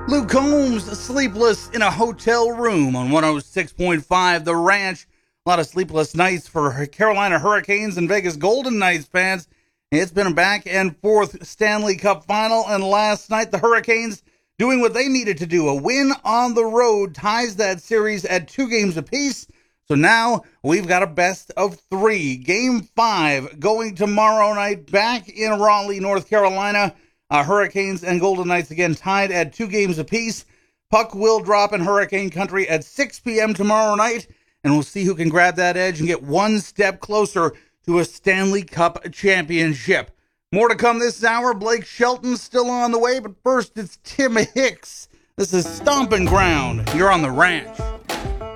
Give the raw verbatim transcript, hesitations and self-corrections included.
Luke Combs, sleepless in a hotel room on one oh six point five The Ranch. A lot of sleepless nights for Carolina Hurricanes and Vegas Golden Knights fans. It's been a back and forth Stanley Cup final, and last night the Hurricanes doing what they needed to do. A win on the road ties that series at two games apiece. So now we've got a best of three. Game five going tomorrow night back in Raleigh, North Carolina. Uh, Hurricanes and Golden Knights again tied at two games apiece. Puck will drop in Hurricane Country at six p.m. tomorrow night, and we'll see who can grab that edge and get one step closer to a Stanley Cup championship. More to come this hour. Blake Shelton's still on the way, but first it's Tim Hicks. This is Stomping Ground. You're on The Ranch.